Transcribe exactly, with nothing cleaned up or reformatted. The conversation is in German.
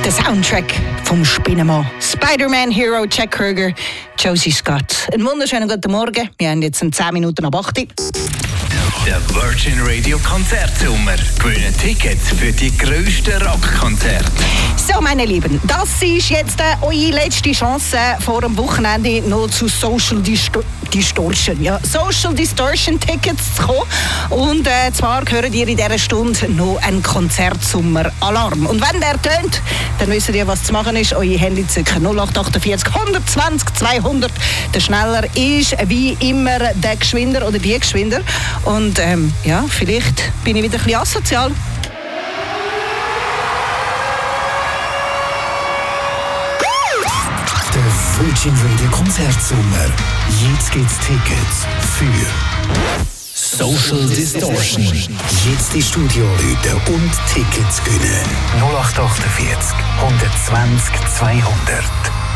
Der Soundtrack vom Spinnenmann. Spider-Man Hero, Jack Kruger, Josie Scott. Einen wunderschönen guten Morgen. Wir haben jetzt zehn Minuten ab acht. Der Virgin Radio Konzertsommer. Gewinnen Tickets für die grössten Rockkonzerte. So, meine Lieben, das ist jetzt äh, eure letzte Chance vor dem Wochenende noch zu Social Disto- Distortion. Ja, Social Distortion Tickets zu kommen. Und äh, zwar hören ihr in dieser Stunde noch einen Konzertsommer-Alarm. Und wenn der tönt, dann wisst ihr, was zu machen ist. Eure Handy zücken null acht achtundvierzig hundertzwanzig zweihundert. Der Schneller ist wie immer der Geschwinder oder die Geschwinder. Und ähm, ja, vielleicht bin ich wieder ein bisschen asozial. Der Virgin Radio Konzertsommer. Jetzt gibt's Tickets für Social Distortion. Jetzt ins Studio rufen und Tickets gewinnen. null acht achtundvierzig hundertzwanzig zweihundert.